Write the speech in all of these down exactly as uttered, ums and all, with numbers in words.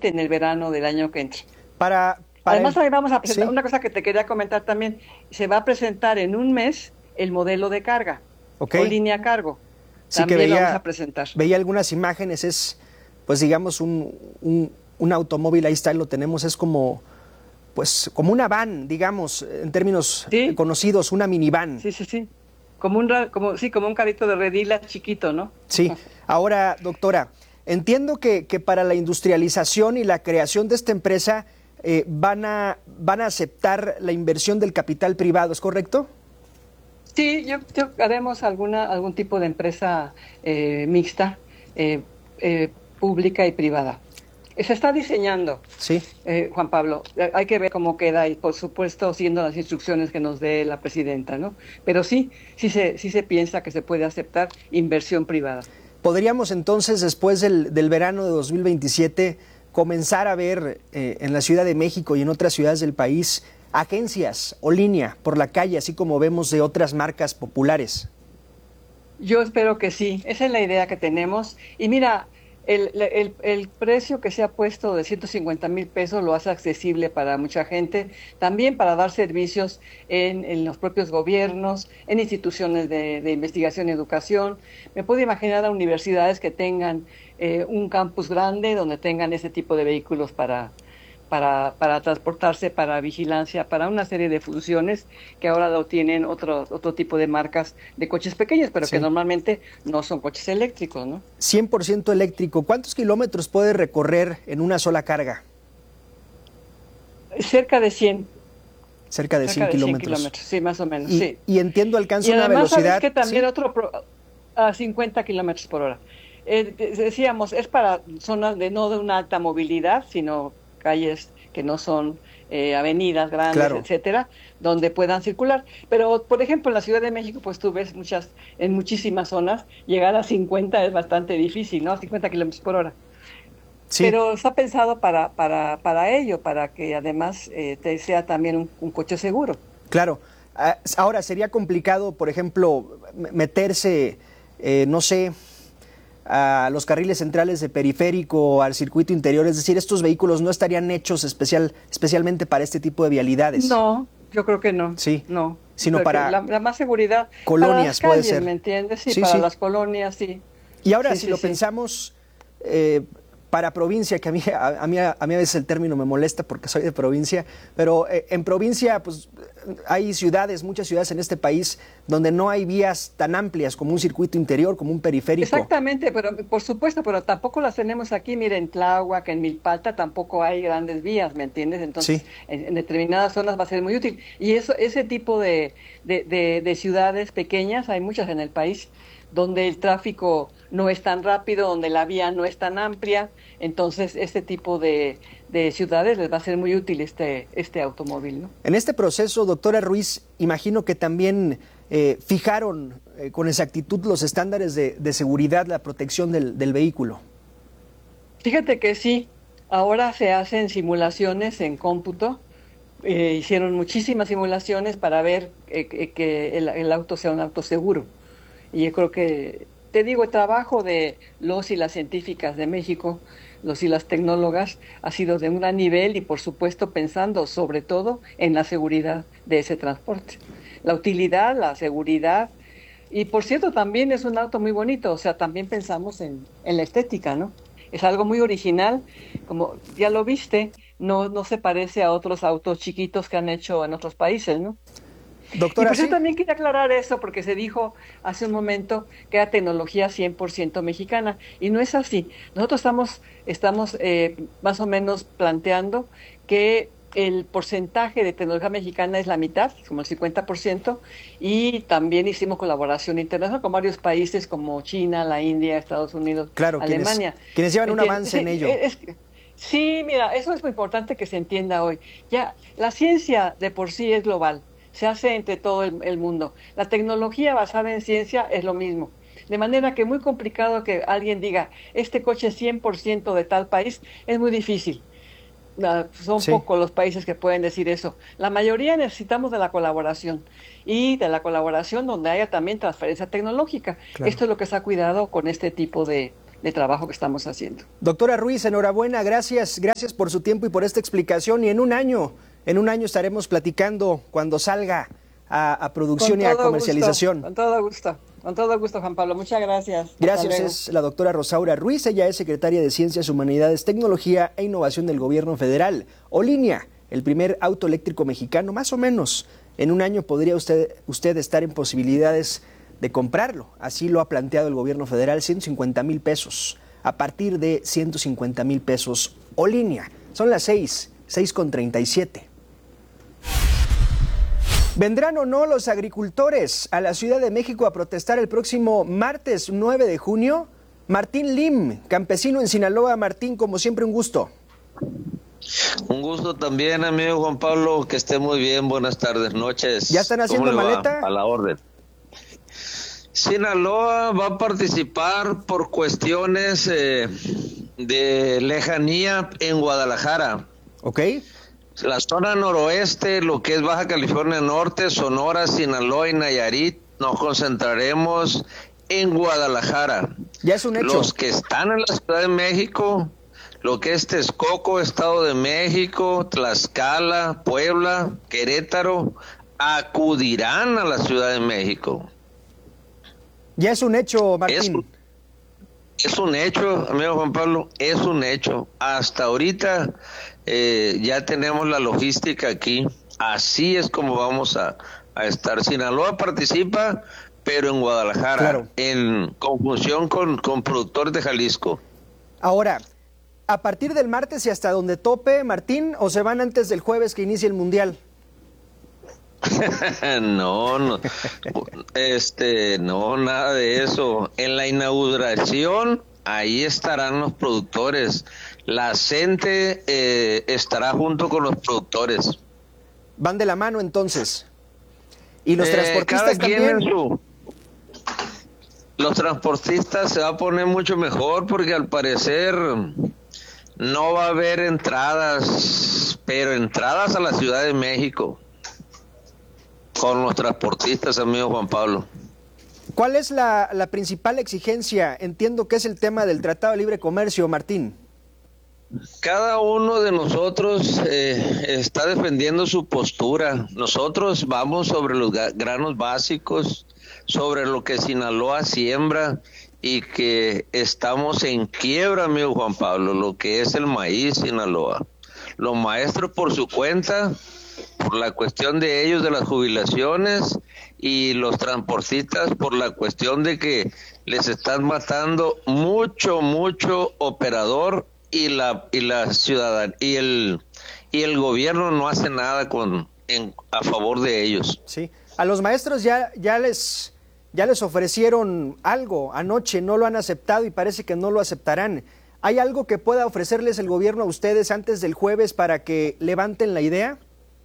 veintisiete, en el verano del año que entra. Para, para Además, el... ahí vamos a presentar Sí, una cosa que te quería comentar también. Se va a presentar en un mes el modelo de carga ok. o línea cargo. Sí que También lo vamos veía, a presentar. veía algunas imágenes, es, pues digamos, un, un, un automóvil, ahí está, lo tenemos, es como, pues, como una van, digamos, en términos Sí, conocidos, una minivan. sí, sí, sí. Como un, ra- como, sí, como un carrito de redila chiquito, ¿no? Sí, ahora, doctora, entiendo que, que para la industrialización y la creación de esta empresa eh, van, a, van a aceptar la inversión del capital privado, ¿es correcto? Sí, yo, yo haremos alguna, algún tipo de empresa eh, mixta, eh, eh, pública y privada. Se está diseñando, Sí. eh, Juan Pablo. Eh, Hay que ver cómo queda y, por supuesto, siguiendo las instrucciones que nos dé la presidenta, ¿no? Pero sí, sí se, sí se piensa que se puede aceptar inversión privada. ¿Podríamos entonces, después del, del verano de dos mil veintisiete, comenzar a ver eh, en la Ciudad de México y en otras ciudades del país agencias o línea por la calle, así como vemos de otras marcas populares? Yo espero que sí, esa es la idea que tenemos. Y mira, el, el, el precio que se ha puesto de ciento cincuenta mil pesos lo hace accesible para mucha gente, también para dar servicios en, en los propios gobiernos, en instituciones de, de investigación y educación. Me puedo imaginar a universidades que tengan eh, un campus grande donde tengan ese tipo de vehículos para para, para transportarse, para vigilancia, para una serie de funciones que ahora lo tienen otro, otro tipo de marcas de coches pequeños, pero que Sí. normalmente no son coches eléctricos, ¿no? cien por ciento eléctrico. ¿Cuántos kilómetros puede recorrer en una sola carga? Cerca de cien, Cerca de cien cerca de cien kilómetros. kilómetros, sí, más o menos, Y, sí. y entiendo, alcanza Y una además, ¿sabes velocidad. que también ¿Sí? otro, pro- a cincuenta kilómetros por hora? Eh, decíamos, es para zonas de no de una alta movilidad, sino calles que no son eh, avenidas grandes, Claro. etcétera, donde puedan circular. Pero, por ejemplo, en la Ciudad de México, pues tú ves muchas, en muchísimas zonas, llegar a cincuenta es bastante difícil, ¿no? cincuenta kilómetros por hora. Sí, Pero está pensado para, para, para ello, para que además eh, te sea también un, un coche seguro. claro. Ah, ahora, sería complicado, por ejemplo, m- meterse, eh, no sé, a los carriles centrales de periférico, al circuito interior, es decir, estos vehículos no estarían hechos especial, especialmente para este tipo de vialidades. No, yo creo que no, Sí, no. sino Creo que para la, la más seguridad para las colonias puede calles, ser. ¿me entiendes? Sí, Sí, para sí. las colonias, sí. Y ahora, Sí, si sí, lo sí. pensamos eh, para provincia, que a mí a, a mí a mí a veces el término me molesta porque soy de provincia, pero eh, en provincia pues hay ciudades, muchas ciudades en este país donde no hay vías tan amplias como un circuito interior, como un periférico. Exactamente, pero por supuesto, pero tampoco las tenemos aquí. Mira, en Tláhuac, en Milpalta tampoco hay grandes vías, ¿me entiendes? Entonces, Sí, en, en determinadas zonas va a ser muy útil. Y eso, ese tipo de, de, de, de ciudades pequeñas, hay muchas en el país, donde el tráfico no es tan rápido, donde la vía no es tan amplia. Entonces, este tipo de, de ciudades les va a ser muy útil este, este automóvil, ¿no? en este proceso, doctora Ruiz, imagino que también eh, fijaron eh, con exactitud los estándares de, de seguridad, la protección del, del vehículo. Fíjate que sí, ahora se hacen simulaciones en cómputo. Eh, hicieron muchísimas simulaciones para ver eh, que, que el, el auto sea un auto seguro. Y yo creo que, te digo, el trabajo de los y las científicas de México, los y las tecnólogas, ha sido de un gran nivel y, por supuesto, pensando sobre todo en la seguridad de ese transporte. La utilidad, la seguridad. Y, por cierto, también es un auto muy bonito, o sea, también pensamos en, en la estética, ¿no? Es algo muy original, como ya lo viste, no, no se parece a otros autos chiquitos que han hecho en otros países, ¿no? Y Doctora, pues yo sí. también quería aclarar eso porque se dijo hace un momento que era tecnología cien por ciento mexicana y no es así. Nosotros estamos, estamos eh, más o menos planteando que el porcentaje de tecnología mexicana es la mitad, como el cincuenta por ciento, y también hicimos colaboración internacional con varios países como China, la India, Estados Unidos, Claro, quienes, Alemania. quienes llevan un Enti- avance sí, en ello. es, sí, mira, eso es muy importante que se entienda hoy. Ya, la ciencia de por sí es global, se hace entre todo el, el mundo. La tecnología basada en ciencia es lo mismo. De manera que es muy complicado que alguien diga, este coche es cien por ciento de tal país, es muy difícil. Uh, son Sí. pocos los países que pueden decir eso. La mayoría necesitamos de la colaboración y de la colaboración donde haya también transferencia tecnológica. Claro. Esto es lo que se ha cuidado con este tipo de, de trabajo que estamos haciendo. Doctora Ruiz, enhorabuena, gracias, gracias por su tiempo y por esta explicación. Y en un año, en un año estaremos platicando cuando salga a, a producción y a comercialización. Gusto, con todo gusto, con todo gusto, Juan Pablo. Muchas gracias. Gracias, es la doctora Rosaura Ruiz, ella es secretaria de Ciencias, Humanidades, Tecnología e Innovación del Gobierno Federal. Olinia, el primer auto eléctrico mexicano, más o menos. En un año podría usted, usted estar en posibilidades de comprarlo. Así lo ha planteado el gobierno federal, ciento cincuenta mil pesos. A partir de ciento cincuenta mil pesos Olinia. Son las seis, seis con treinta y siete. ¿Vendrán o no los agricultores a la Ciudad de México a protestar el próximo martes nueve de junio? Martín Lim, campesino en Sinaloa. Martín, como siempre, un gusto. Un gusto también, amigo Juan Pablo, que esté muy bien, buenas tardes, noches. ¿Ya están haciendo maleta? A la orden. Sinaloa va a participar por cuestiones eh, de lejanía en Guadalajara. Ok. La zona noroeste, lo que es Baja California Norte, Sonora, Sinaloa y Nayarit, nos concentraremos en Guadalajara. Ya es un hecho. Los que están en la Ciudad de México, lo que es Texcoco, Estado de México, Tlaxcala, Puebla, Querétaro, acudirán a la Ciudad de México. Ya es un hecho, Martín. Es, es un hecho, amigo Juan Pablo, es un hecho. Hasta ahorita eh, ya tenemos la logística aquí. Así es como vamos a, a estar. Sinaloa participa, pero en Guadalajara, claro, en conjunción con, con productores de Jalisco. Ahora, ¿a partir del martes y hasta donde tope, Martín, o se van antes del jueves que inicie el Mundial? no, no, este, no, nada de eso. En la inauguración, ahí estarán los productores. La gente eh, estará junto con los productores. Van de la mano, entonces. ¿Y los eh, transportistas también? Su... Los transportistas se va a poner mucho mejor porque al parecer no va a haber entradas, pero entradas a la Ciudad de México. Con los transportistas, amigo Juan Pablo. ¿Cuál es la, la principal exigencia? Entiendo que es el tema del Tratado de Libre Comercio, Martín. Cada uno de nosotros eh, está defendiendo su postura. Nosotros vamos sobre los granos básicos, sobre lo que Sinaloa siembra y que estamos en quiebra, amigo Juan Pablo, lo que es el maíz Sinaloa. Los maestros por su cuenta, por la cuestión de ellos de las jubilaciones, y los transportistas por la cuestión de que les están matando mucho, mucho operador y la y la ciudadanía y el y el gobierno no hace nada con en, a favor de ellos. Sí, a los maestros ya ya les ya les ofrecieron algo anoche, no lo han aceptado y parece que no lo aceptarán. ¿Hay algo que pueda ofrecerles el gobierno a ustedes antes del jueves para que levanten la idea?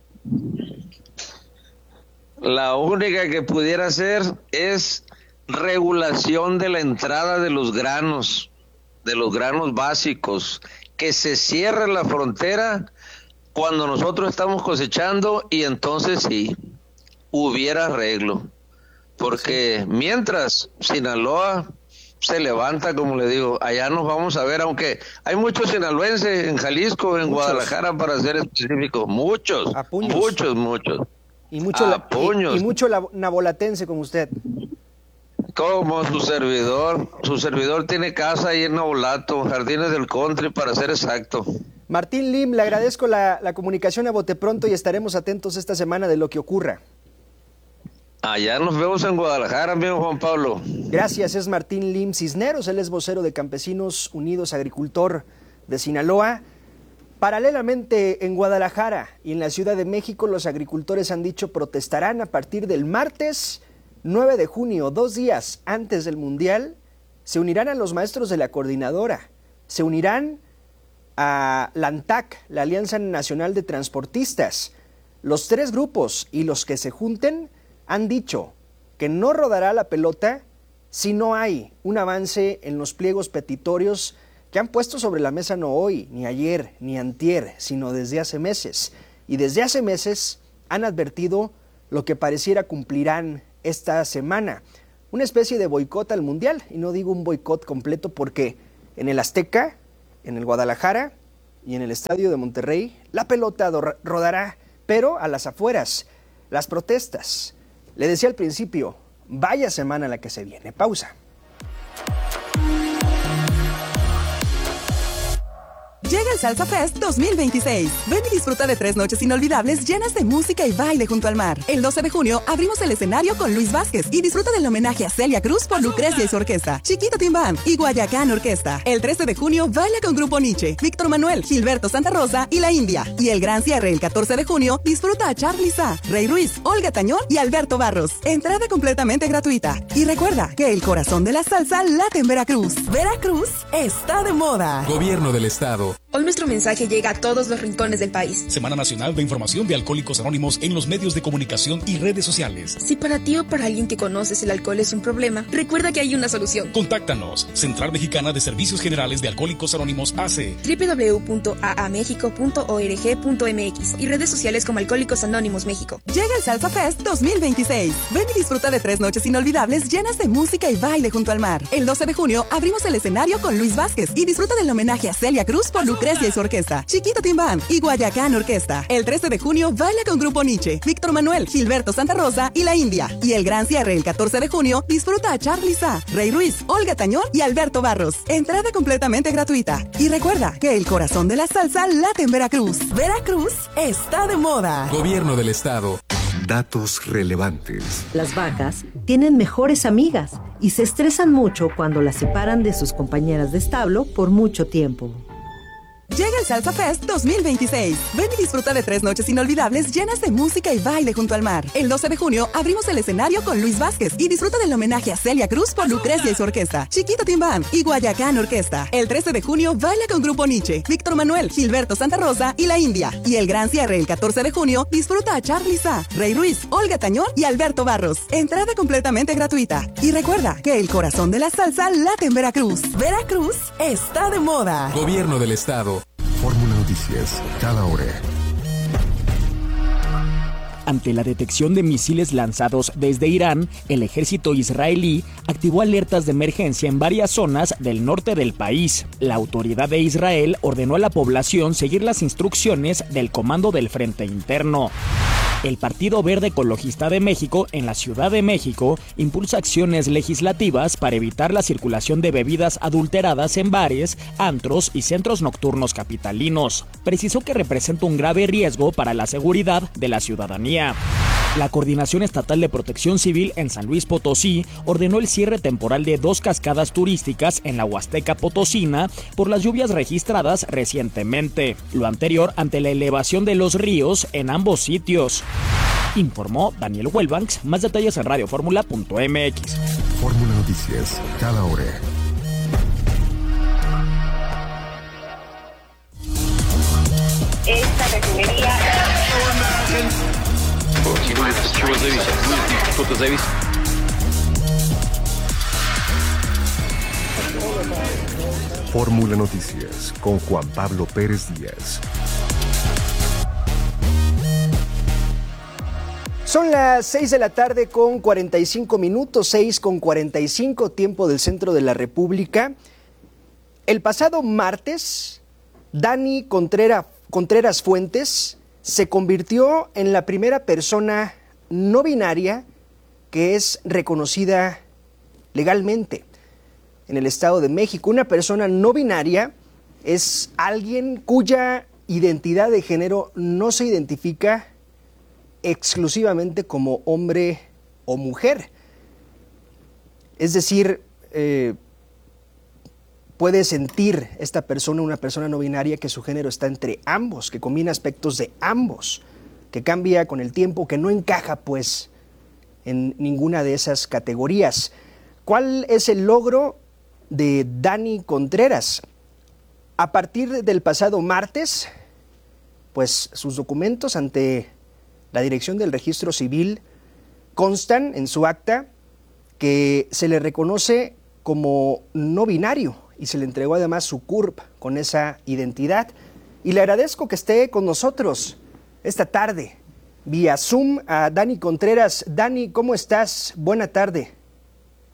La única que pudiera hacer es regulación de la entrada de los granos, de los granos básicos, que se cierre la frontera cuando nosotros estamos cosechando y entonces sí, hubiera arreglo. Porque mientras Sinaloa se levanta, como le digo, allá nos vamos a ver, aunque hay muchos sinaloenses en Jalisco, en muchos. Guadalajara, para ser específicos, muchos, muchos, muchos. Y mucho, la, y, y mucho la, nabolatense como usted. Como su servidor, su servidor tiene casa ahí en Nabolato, Jardines del Country, para ser exacto. Martín Lim, le agradezco la, la comunicación a bote pronto y estaremos atentos esta semana de lo que ocurra. Allá nos vemos en Guadalajara, amigo Juan Pablo. Gracias, es Martín Lim Cisneros, él es vocero de Campesinos Unidos, agricultor de Sinaloa. Paralelamente, en Guadalajara y en la Ciudad de México, los agricultores han dicho protestarán a partir del martes nueve de junio, dos días antes del Mundial. Se unirán a los maestros de la coordinadora, se unirán a la ANTAC, la Alianza Nacional de Transportistas. Los tres grupos y los que se junten han dicho que no rodará la pelota si no hay un avance en los pliegos petitorios que han puesto sobre la mesa no hoy, ni ayer, ni antier, sino desde hace meses. Y desde hace meses han advertido lo que pareciera cumplirán esta semana. una especie de boicot al Mundial. Y no digo un boicot completo porque en el Azteca, en el Guadalajara y en el Estadio de Monterrey, la pelota rodará, pero a las afueras, las protestas. Le decía al principio, vaya semana la que se viene. Pausa. Llega el Salsa Fest dos mil veintiséis. Ven y disfruta de tres noches inolvidables llenas de música y baile junto al mar. El doce de junio abrimos el escenario con Luis Vázquez y disfruta del homenaje a Celia Cruz por Lucrecia y su orquesta, Chiquito Team Band y Guayacán Orquesta. El trece de junio baila con Grupo Nietzsche, Víctor Manuel, Gilberto Santa Rosa y La India. Y el gran cierre el catorce de junio disfruta a Charly Sa, Rey Ruiz, Olga Tañón y Alberto Barros. Entrada completamente gratuita. Y recuerda que el corazón de la salsa late en Veracruz. Veracruz está de moda. Gobierno del Estado. Hoy nuestro mensaje llega a todos los rincones del país. Semana Nacional de Información de Alcohólicos Anónimos en los medios de comunicación y redes sociales. Si para ti o para alguien que conoces el alcohol es un problema, recuerda que hay una solución. Contáctanos. Central Mexicana de Servicios Generales de Alcohólicos Anónimos A C. doble u doble u doble u punto a a mexico punto org punto m x y redes sociales como Alcohólicos Anónimos México. Llega el Salsa Fest dos mil veintiséis. Ven y disfruta de tres noches inolvidables llenas de música y baile junto al mar. El doce de junio abrimos el escenario con Luis Vázquez y disfruta del homenaje a Celia Cruz por Lucrecia y su orquesta, Chiquito Team Band y Guayacán Orquesta. El trece de junio baila con Grupo Nietzsche, Víctor Manuel, Gilberto Santa Rosa y La India. Y el gran cierre el catorce de junio disfruta a Charly Sa, Rey Ruiz, Olga Tañón y Alberto Barros. Entrada completamente gratuita. Y recuerda que el corazón de la salsa late en Veracruz. Veracruz está de moda. Gobierno del Estado. Datos relevantes. Las vacas tienen mejores amigas y se estresan mucho cuando las separan de sus compañeras de establo por mucho tiempo. Llega el Salsa Fest dos mil veintiséis. Ven y disfruta de tres noches inolvidables llenas de música y baile junto al mar. El doce de junio abrimos el escenario con Luis Vázquez y disfruta del homenaje a Celia Cruz por Lucrecia y su orquesta, Chiquito Team Band y Guayacán Orquesta. El trece de junio baila con Grupo Nietzsche, Víctor Manuel, Gilberto Santa Rosa y La India. Y el gran cierre el catorce de junio disfruta a Charly Sa, Rey Ruiz, Olga Tañón y Alberto Barros. Entrada completamente gratuita. Y recuerda que el corazón de la salsa late en Veracruz. Veracruz está de moda. Gobierno del Estado. Fórmula Noticias, cada hora. Ante la detección de misiles lanzados desde Irán, el ejército israelí activó alertas de emergencia en varias zonas del norte del país. La autoridad de Israel ordenó a la población seguir las instrucciones del Comando del Frente Interno. El Partido Verde Ecologista de México, en la Ciudad de México, impulsa acciones legislativas para evitar la circulación de bebidas adulteradas en bares, antros y centros nocturnos capitalinos. Precisó que representa un grave riesgo para la seguridad de la ciudadanía. La Coordinación Estatal de Protección Civil en San Luis Potosí ordenó el cierre temporal de dos cascadas turísticas en la Huasteca Potosina por las lluvias registradas recientemente. Lo anterior ante la elevación de los ríos en ambos sitios. Informó Daniel Huelbanks. Más detalles en radio fórmula punto m x. Fórmula Noticias, cada hora. Esta refinería... Fórmula Noticias con Juan Pablo Pérez Díaz. Son las seis de la tarde con cuarenta y cinco minutos, seis con cuarenta y cinco, tiempo del centro de la República. El pasado martes, Dani Contreras, Contreras Fuentes se convirtió en la primera persona no binaria que es reconocida legalmente en el Estado de México. Una persona no binaria es alguien cuya identidad de género no se identifica exclusivamente como hombre o mujer. Es decir, eh, puede sentir esta persona, una persona no binaria, que su género está entre ambos, que combina aspectos de ambos, que cambia con el tiempo, que no encaja pues en ninguna de esas categorías. ¿Cuál es el logro de Dani Contreras? A partir del pasado martes, pues sus documentos ante la Dirección del Registro Civil constan en su acta que se le reconoce como no binario y se le entregó además su C U R P con esa identidad. Y le agradezco que esté con nosotros esta tarde vía Zoom a Dani Contreras. Dani, ¿cómo estás? Buena tarde.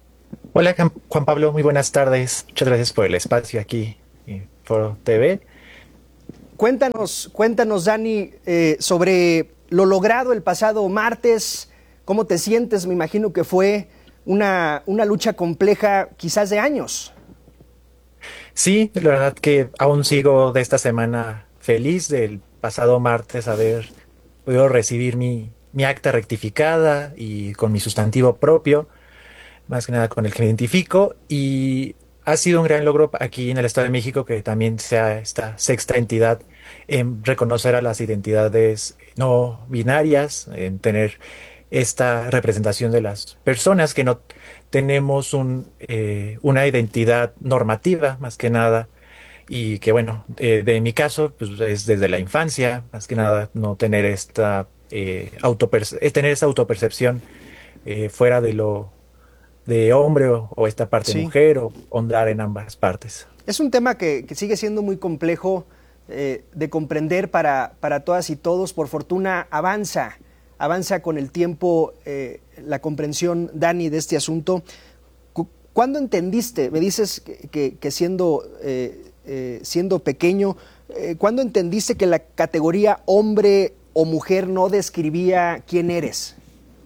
Hola Juan Pablo, muy buenas tardes. Muchas gracias por el espacio aquí en Foro T V. Cuéntanos, cuéntanos Dani, eh, sobre lo logrado el pasado martes. ¿Cómo te sientes? Me imagino que fue una, una lucha compleja, quizás de años. Sí, la verdad que aún sigo de esta semana feliz del pasado martes haber podido recibir mi, mi acta rectificada y con mi sustantivo propio, más que nada con el que me identifico, y ha sido un gran logro aquí en el Estado de México que también sea esta sexta entidad en reconocer a las identidades no binarias, en tener esta representación de las personas que no tenemos un, eh, una identidad normativa, más que nada, y que bueno, eh, de mi caso, pues es desde la infancia, más que nada, no tener esta, eh, autoperce- eh, tener esa autopercepción eh, fuera de lo de hombre o, o esta parte Sí. mujer, o ondar en ambas partes. Es un tema que, que sigue siendo muy complejo eh, de comprender para, para todas y todos. Por fortuna avanza, avanza con el tiempo eh, la comprensión, Dani, de este asunto. Cu- ¿Cuándo entendiste? Me dices que, que, que siendo, eh, eh, siendo pequeño, eh, ¿cuándo entendiste que la categoría hombre o mujer no describía quién eres?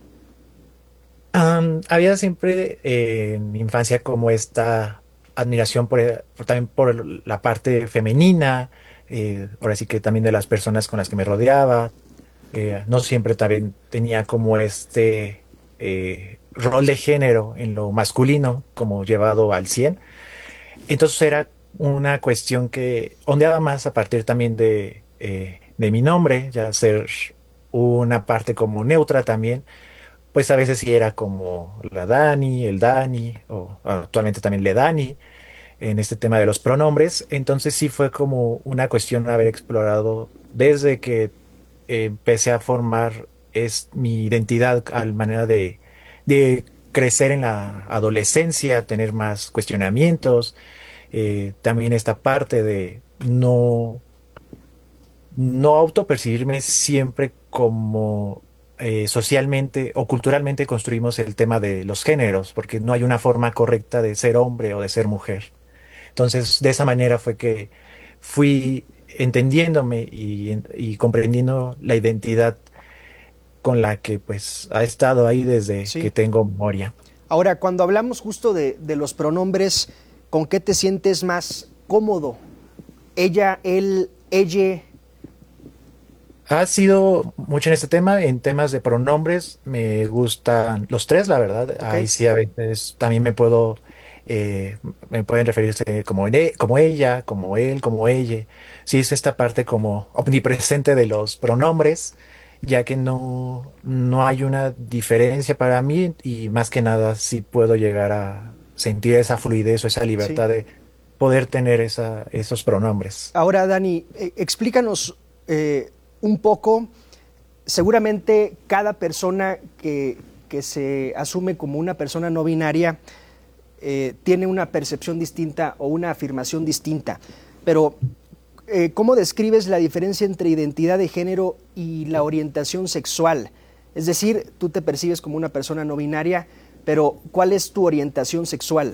Um, había siempre eh, en mi infancia como esta admiración por, por también por la parte femenina, eh, ahora sí que también de las personas con las que me rodeaba. Eh, no siempre también tenía como este eh, rol de género en lo masculino como llevado al cien. Entonces era una cuestión que ondeaba más a partir también de, eh, de mi nombre, ya ser una parte como neutra también. Pues a veces sí era como la Dani, el Dani, o actualmente también le Dani, en este tema de los pronombres. Entonces sí fue como una cuestión haber explorado desde que eh, empecé a formar es mi identidad a la manera de, de crecer en la adolescencia, tener más cuestionamientos, eh, también esta parte de no, no autopercibirme siempre como eh, socialmente o culturalmente construimos el tema de los géneros, porque no hay una forma correcta de ser hombre o de ser mujer. Entonces, de esa manera fue que fui entendiéndome y, y comprendiendo la identidad con la que pues ha estado ahí desde Sí. que tengo memoria. Ahora, cuando hablamos justo de, de los pronombres, ¿con qué te sientes más cómodo? Ella, él, ella. Ha sido mucho en este tema, en temas de pronombres, me gustan los tres, la verdad. Ok. Ahí sí a veces también me puedo, eh, me pueden referirse como, en- como ella, como él, como ella. Sí, es esta parte como omnipresente de los pronombres, ya que no, no hay una diferencia para mí y más que nada sí puedo llegar a sentir esa fluidez o esa libertad de poder tener esa, esos pronombres. Ahora, Dani, eh, explícanos eh, un poco. Seguramente cada persona que, que se asume como una persona no binaria eh, tiene una percepción distinta o una afirmación distinta, pero eh, ¿cómo describes la diferencia entre identidad de género y la orientación sexual? Es decir, tú te percibes como una persona no binaria, pero ¿cuál es tu orientación sexual?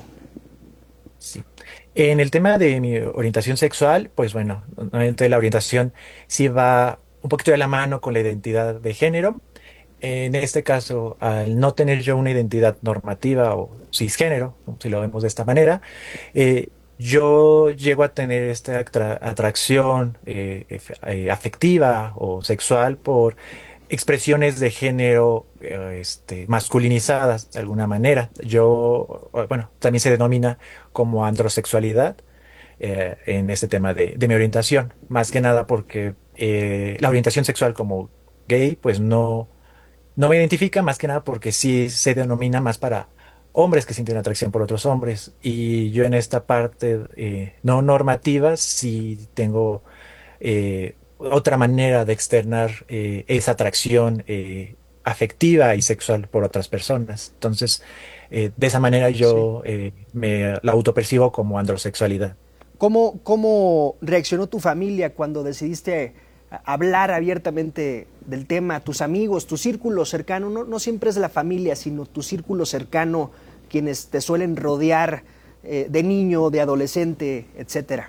Sí. En el tema de mi orientación sexual, pues bueno, normalmente la orientación sí va un poquito de la mano con la identidad de género. En este caso, al no tener yo una identidad normativa o cisgénero, si lo vemos de esta manera, eh, yo llego a tener esta atra- atracción eh, ef- eh, afectiva o sexual por expresiones de género eh, este, masculinizadas de alguna manera. Yo, eh, bueno, también se denomina como androsexualidad eh, en este tema de, de mi orientación, más que nada porque eh, la orientación sexual como gay, pues no, no me identifica, más que nada porque sí se denomina más para hombres que sienten atracción por otros hombres, y yo en esta parte eh, no normativa sí tengo eh, otra manera de externar eh, esa atracción eh, afectiva y sexual por otras personas. Entonces, eh, de esa manera yo eh, me la autopercibo como androsexualidad. ¿Cómo, ¿Cómo reaccionó tu familia cuando decidiste hablar abiertamente del tema? Tus amigos, tu círculo cercano, no, no siempre es la familia, sino tu círculo cercano, quienes te suelen rodear eh, de niño, de adolescente, etcétera?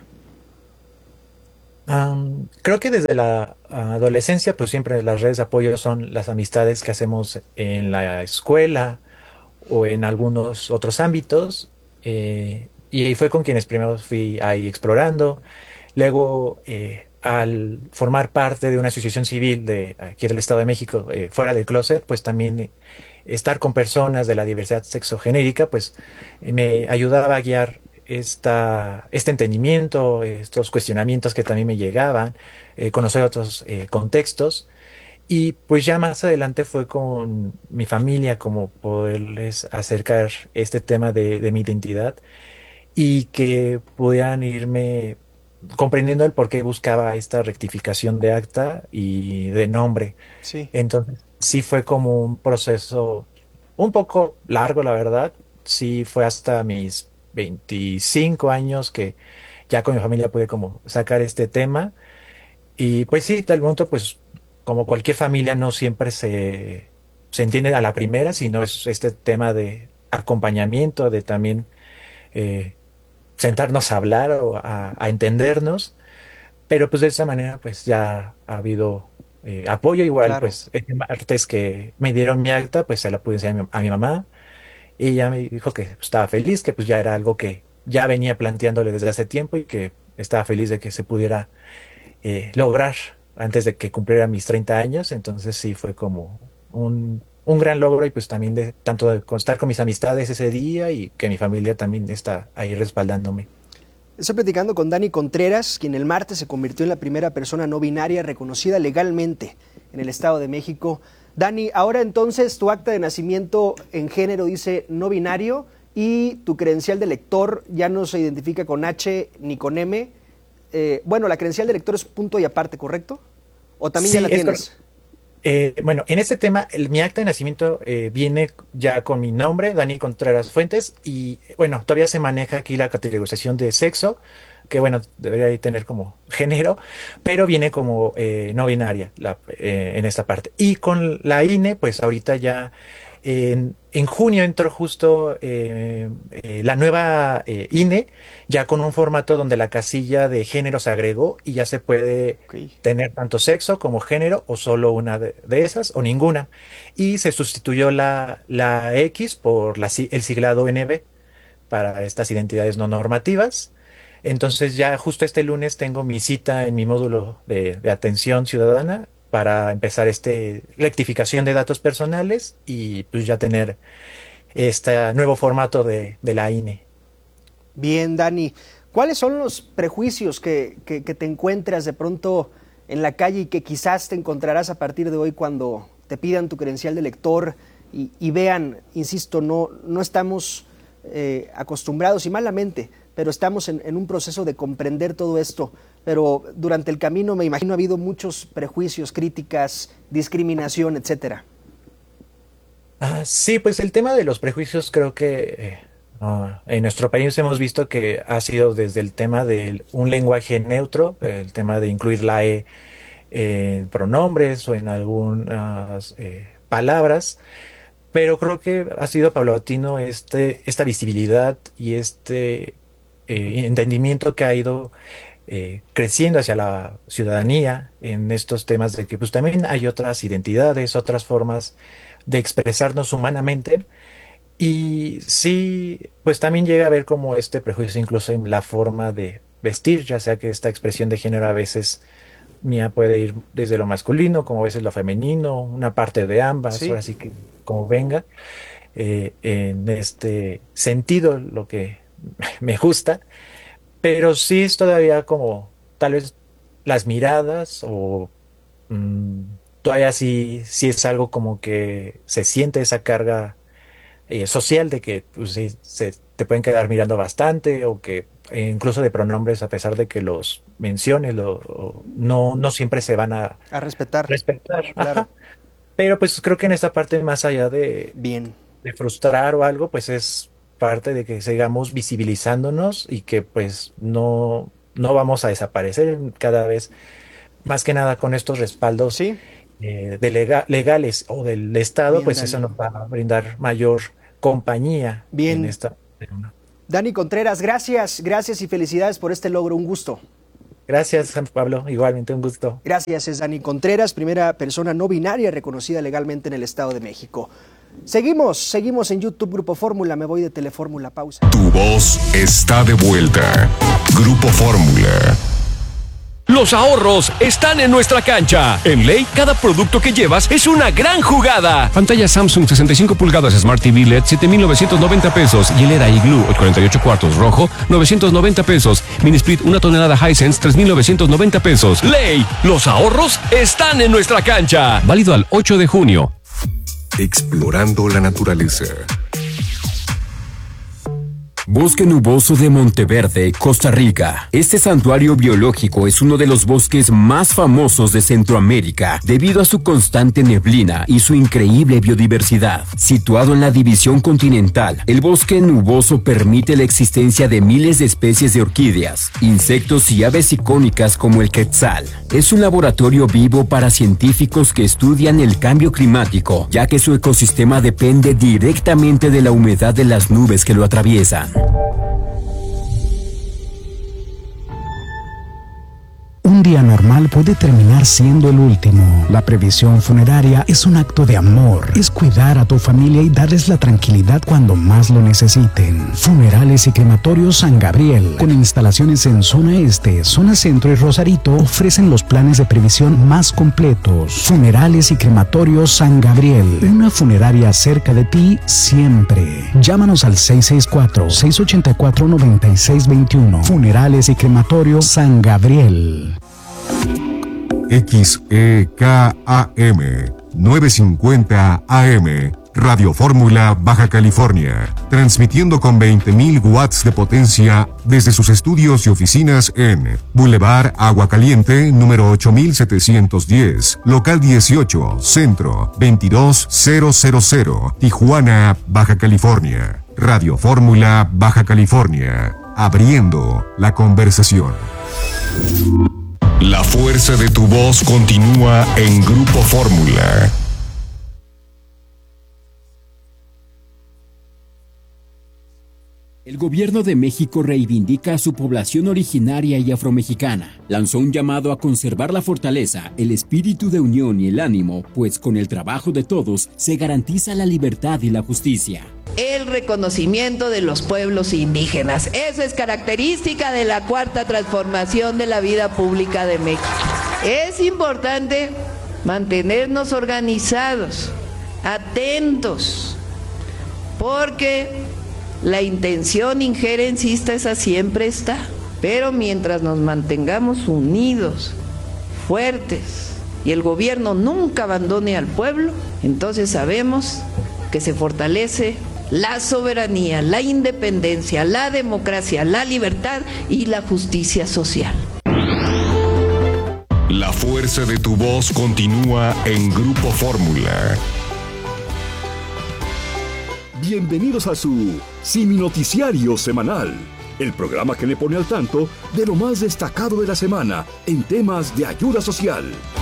Um, creo que desde la adolescencia, pues siempre las redes de apoyo son las amistades que hacemos en la escuela o en algunos otros ámbitos. Eh, y ahí fue con quienes primero fui ahí explorando. Luego, eh, al formar parte de una asociación civil de aquí del Estado de México, eh, fuera del closet, pues también eh, estar con personas de la diversidad sexogenérica, pues eh, me ayudaba a guiar esta, este entendimiento, estos cuestionamientos que también me llegaban, eh, conocer otros eh, contextos. Y pues ya más adelante fue con mi familia como poderles acercar este tema de, de mi identidad y que pudieran irme comprendiendo el por qué buscaba esta rectificación de acta y de nombre. Sí. Entonces, sí fue como un proceso un poco largo, la verdad. Sí fue hasta mis veinticinco años que ya con mi familia pude como sacar este tema. Y pues sí, tal punto, pues como cualquier familia no siempre se, se entiende a la primera, sino es este tema de acompañamiento, de también eh, sentarnos a hablar o a, a entendernos, pero pues de esa manera pues ya ha habido eh, apoyo igual, Claro. pues el martes que me dieron mi acta, pues se la pude enseñar a mi, a mi mamá y ella me dijo que estaba feliz, que pues ya era algo que ya venía planteándole desde hace tiempo y que estaba feliz de que se pudiera eh, lograr antes de que cumpliera mis treinta años. Entonces sí fue como un, un gran logro y pues también de tanto de estar con mis amistades ese día y que mi familia también está ahí respaldándome. Estoy platicando con Dani Contreras, quien el martes se convirtió en la primera persona no binaria reconocida legalmente en el Estado de México. Dani, ahora entonces tu acta de nacimiento en género dice no binario y tu credencial de lector ya no se identifica con H ni con M. Eh, bueno, la credencial de lector es punto y aparte, ¿correcto? ¿O también Sí, ya la es tienes? correcto. Eh, bueno, en este tema, el- mi acta de nacimiento eh, viene ya con mi nombre, Dani Contreras Fuentes, y bueno, todavía se maneja aquí la categorización de sexo, que bueno, debería de tener como género, pero viene como eh, no binaria la- eh, en esta parte. Y con la I N E, pues ahorita ya en, en junio entró justo eh, eh, la nueva eh, I N E, ya con un formato donde la casilla de género se agregó y ya se puede Ok. tener tanto sexo como género o solo una de, de esas o ninguna. Y se sustituyó la, la X por la, si- el siglado N B para estas identidades no normativas. Entonces ya justo este lunes tengo mi cita en mi módulo de, de atención ciudadana para empezar este rectificación de datos personales y pues ya tener este nuevo formato de, de la I N E. Bien, Dani. ¿Cuáles son los prejuicios que, que, que te encuentras de pronto en la calle y que quizás te encontrarás a partir de hoy cuando te pidan tu credencial de lector y, y vean, insisto, no, no estamos eh, acostumbrados y malamente, pero estamos en, en un proceso de comprender todo esto, pero durante el camino me imagino ha habido muchos prejuicios, críticas, discriminación, etcétera. Ah, sí, pues el tema de los prejuicios creo que eh, ah, en nuestro país hemos visto que ha sido desde el tema de un lenguaje neutro, el tema de incluir la E en pronombres o en algunas eh, palabras, pero creo que ha sido paulatino este, esta visibilidad y este eh, entendimiento que ha ido eh, creciendo hacia la ciudadanía en estos temas de que pues también hay otras identidades, otras formas de expresarnos humanamente. Y sí, pues también llega a haber como este prejuicio incluso en la forma de vestir, ya sea que esta expresión de género a veces mía puede ir desde lo masculino, como a veces lo femenino, una parte de ambas, Sí. ahora sí que como venga. Eh, en este sentido, lo que me gusta, pero sí es todavía como tal vez las miradas o mm, todavía sí, sí es algo como que se siente esa carga eh, social de que pues, sí, se te pueden quedar mirando bastante o que eh, incluso de pronombres a pesar de que los menciones lo, o no, no siempre se van a A respetar. respetar. Claro. Ajá. Pero pues creo que en esta parte más allá de, Bien. de frustrar o algo, pues es parte de que sigamos visibilizándonos y que pues no, no vamos a desaparecer cada vez, más que nada con estos respaldos Sí. eh, de lega- legales o del Estado, Bien, pues Dani. eso nos va a brindar mayor compañía. Bien. En esta... Dani Contreras, gracias, gracias y felicidades por este logro, un gusto. Gracias, Juan Pablo, igualmente un gusto. Gracias, es Dani Contreras, primera persona no binaria reconocida legalmente en el Estado de México. Seguimos, seguimos en YouTube, Grupo Fórmula, me voy de Telefórmula, pausa. Tu voz está de vuelta. Grupo Fórmula. Los ahorros están en nuestra cancha. En Ley, cada producto que llevas es una gran jugada. Pantalla Samsung sesenta y cinco pulgadas Smart T V L E D siete mil novecientos noventa pesos. Hielera Igloo cuarenta y ocho cuartos rojo novecientos noventa pesos. Mini Split una tonelada Hisense tres mil novecientos noventa pesos. Ley, los ahorros están en nuestra cancha. Válido al ocho de junio. Explorando la naturaleza. Bosque Nuboso de Monteverde, Costa Rica. Este santuario biológico es uno de los bosques más famosos de Centroamérica debido a su constante neblina y su increíble biodiversidad. Situado en la división continental, el bosque nuboso permite la existencia de miles de especies de orquídeas, insectos y aves icónicas como el quetzal. Es un laboratorio vivo para científicos que estudian el cambio climático, ya que su ecosistema depende directamente de la humedad de las nubes que lo atraviesan. Un día normal puede terminar siendo el último. La previsión funeraria es un acto de amor. Es cuidar a tu familia y darles la tranquilidad cuando más lo necesiten. Funerales y Crematorios San Gabriel, con instalaciones en zona este, zona centro y Rosarito, ofrecen los planes de previsión más completos. Funerales y Crematorios San Gabriel, una funeraria cerca de ti siempre. Llámanos al seis seis cuatro, seis ocho cuatro, nueve seis dos uno. Funerales y Crematorios San Gabriel. X E K A M novecientos cincuenta A M Radio Fórmula Baja California, transmitiendo con veinte mil watts de potencia desde sus estudios y oficinas en Boulevard Agua Caliente, número ocho mil setecientos diez, local dieciocho, Centro, veintidós mil, Tijuana, Baja California. Radio Fórmula Baja California, abriendo la conversación. La fuerza de tu voz continúa en Grupo Fórmula. El gobierno de México reivindica a su población originaria y afromexicana. Lanzó un llamado a conservar la fortaleza, el espíritu de unión y el ánimo, pues con el trabajo de todos se garantiza la libertad y la justicia. El reconocimiento de los pueblos indígenas. Esa es característica de la cuarta transformación de la vida pública de México. Es importante mantenernos organizados, atentos, porque la intención injerencista esa siempre está. Pero mientras nos mantengamos unidos, fuertes, y el gobierno nunca abandone al pueblo, entonces sabemos que se fortalece la soberanía, la independencia, la democracia, la libertad y la justicia social. La fuerza de tu voz continúa en Grupo Fórmula. Bienvenidos a su Simi Noticiario Semanal, el programa que le pone al tanto de lo más destacado de la semana en temas de ayuda social.